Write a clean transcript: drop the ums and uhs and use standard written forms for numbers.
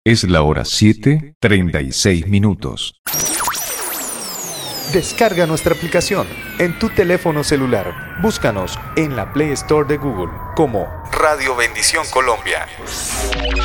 Es la hora 7:36. Descarga nuestra aplicación en tu teléfono celular. Búscanos en la Play Store de Google como Radio Bendición Colombia.